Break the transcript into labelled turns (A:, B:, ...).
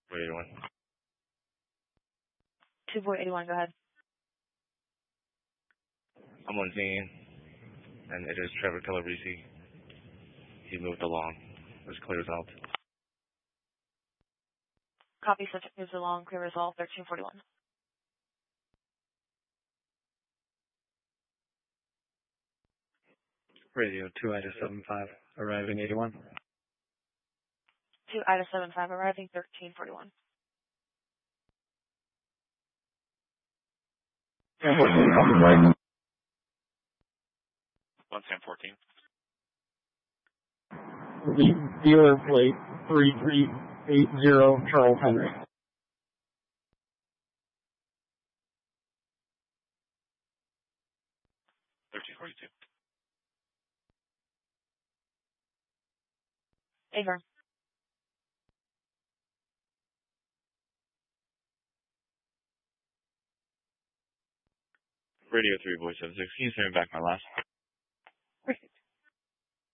A: 481.
B: 2481, go ahead.
A: I'm on scene, and it is Trevor Calabrese. He moved along. It's clear result.
B: Copy, subject moves along, clear resolve, 1341.
C: Radio 2 Ida 75, arriving 81.
B: 2 Ida 75, arriving 1341.
D: One Sam 14.
E: Dealer plate 3380 Charles Henry.
D: 1342.
B: Affirm.
A: Radio 3 voice 76. Can you send me back my last?